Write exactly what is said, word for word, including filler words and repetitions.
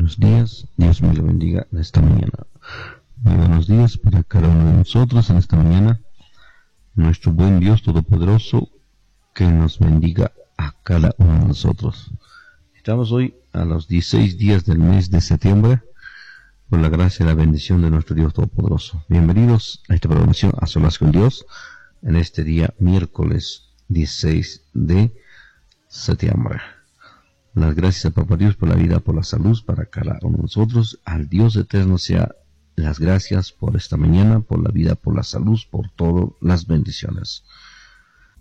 buenos días. Dios me lo bendiga en esta mañana. Muy buenos días para cada uno de nosotros en esta mañana. Nuestro buen Dios Todopoderoso que nos bendiga a cada uno de nosotros. Estamos hoy a los dieciséis días del mes de septiembre, por la gracia y la bendición de nuestro Dios Todopoderoso. Bienvenidos a esta programación A Solas con Dios en este día miércoles dieciséis de septiembre. Las gracias a Papá Dios por la vida, por la salud para cada uno de nosotros. Al Dios eterno sea las gracias por esta mañana, por la vida, por la salud, por todas las bendiciones.